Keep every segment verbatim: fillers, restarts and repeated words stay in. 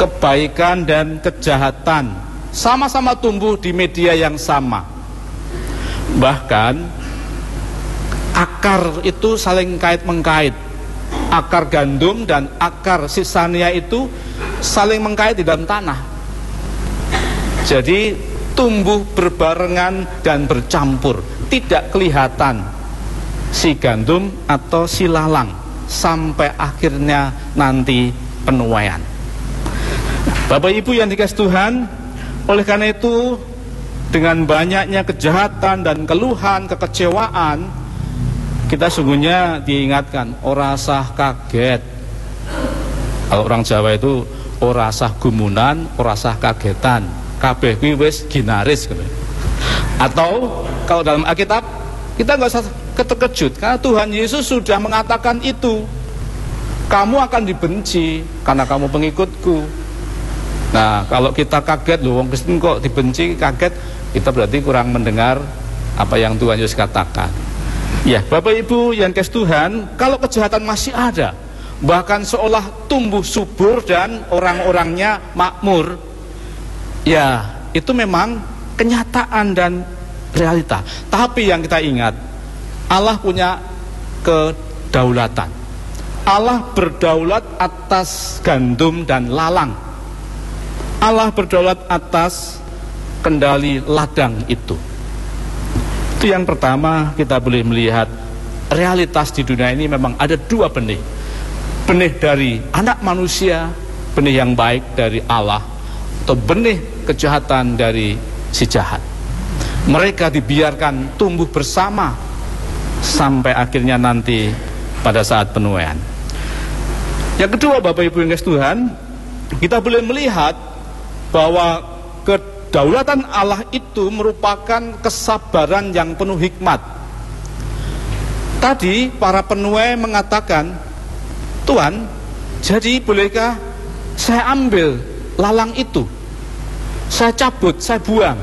kebaikan dan kejahatan sama-sama tumbuh di media yang sama. Bahkan akar itu saling kait-mengkait. Akar gandum dan akar sisania itu saling mengkait di dalam tanah. Jadi tumbuh berbarengan dan bercampur, tidak kelihatan si gandum atau si lalang sampai akhirnya nanti penuaian. Bapak Ibu yang dikasihi Tuhan, oleh karena itu dengan banyaknya kejahatan dan keluhan, kekecewaan, kita sungguhnya diingatkan, ora sah kaget. Kalau orang Jawa itu ora sah gumunan, ora sah kagetan, kabeh kuwi wis ginaris gitu. Atau kalau dalam Alkitab kita nggak usah terkejut karena Tuhan Yesus sudah mengatakan itu. Kamu akan dibenci karena kamu pengikutku. Nah, kalau kita kaget, loh wong Kristen kok dibenci, kaget, kita berarti kurang mendengar apa yang Tuhan Yesus katakan. Ya, Bapak Ibu yang dikasihi Tuhan, kalau kejahatan masih ada, bahkan seolah tumbuh subur dan orang-orangnya makmur, ya itu memang kenyataan dan realita. Tapi yang kita ingat, Allah punya kedaulatan. Allah berdaulat atas gandum dan lalang. Allah berdaulat atas kendali ladang itu. Itu yang pertama, kita boleh melihat realitas di dunia ini memang ada dua benih. Benih dari anak manusia, benih yang baik dari Allah, atau benih kejahatan dari si jahat. Mereka dibiarkan tumbuh bersama sampai akhirnya nanti pada saat penuaian. Yang kedua, Bapak Ibu yang dikasihi Tuhan, kita boleh melihat bahwa kedaulatan Allah itu merupakan kesabaran yang penuh hikmat. Tadi para penuai mengatakan, Tuhan, jadi bolehkah saya ambil lalang itu, saya cabut, saya buang?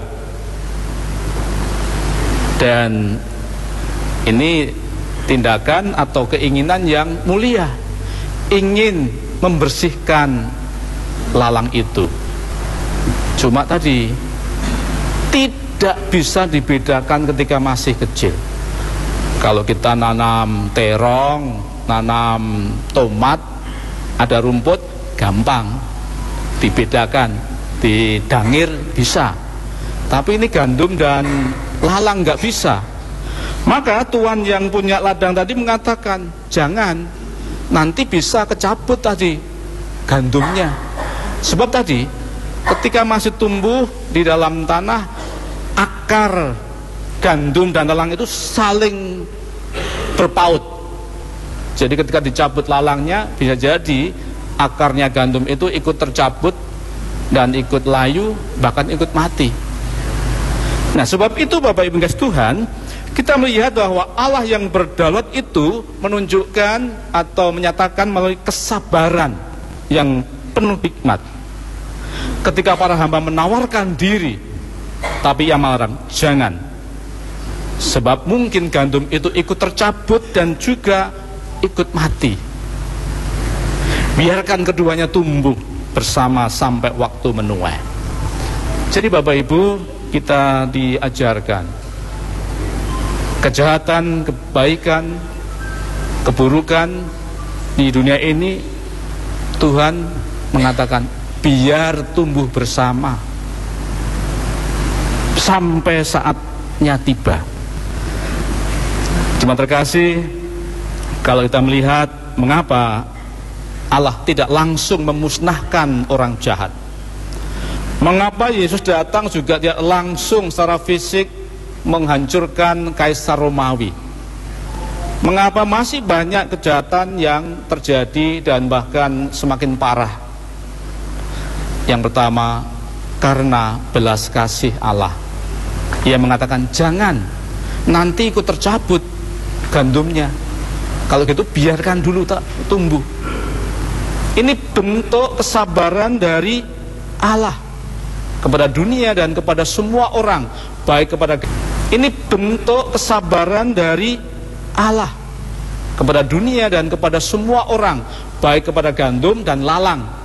Dan ini tindakan atau keinginan yang mulia, ingin membersihkan lalang itu. Cuma tadi tidak bisa dibedakan ketika masih kecil. Kalau kita nanam terong, nanam tomat, ada rumput, gampang dibedakan, didangir bisa. Tapi ini gandum dan lalang nggak bisa. Maka Tuhan yang punya ladang tadi mengatakan, jangan, nanti bisa kecabut tadi gandumnya. Sebab tadi ketika masih tumbuh di dalam tanah, akar gandum dan lalang itu saling berpaut. Jadi ketika dicabut lalangnya, bisa jadi akarnya gandum itu ikut tercabut dan ikut layu, bahkan ikut mati. Nah, sebab itu Bapak Ibu kasih Tuhan, kita melihat bahwa Allah yang berdaulat itu menunjukkan atau menyatakan melalui kesabaran yang penuh hikmat. Ketika para hamba menawarkan diri, tapi ia melarang, jangan. Sebab mungkin gandum itu ikut tercabut dan juga ikut mati. Biarkan keduanya tumbuh bersama sampai waktu menuai. Jadi Bapak Ibu, kita diajarkan kejahatan, kebaikan, keburukan di dunia ini, Tuhan mengatakan biar tumbuh bersama sampai saatnya tiba. Cuma terkasih, kalau kita melihat mengapa Allah tidak langsung memusnahkan orang jahat, mengapa Yesus datang juga tidak langsung secara fisik menghancurkan Kaisar Romawi, mengapa masih banyak kejahatan yang terjadi dan bahkan semakin parah. Yang pertama, karena belas kasih Allah. Ia mengatakan jangan, nanti ikut tercabut gandumnya. Kalau gitu biarkan dulu tak tumbuh. Ini bentuk kesabaran dari Allah kepada dunia dan kepada semua orang, baik kepada ini bentuk kesabaran dari Allah kepada dunia dan kepada semua orang, baik kepada gandum dan lalang.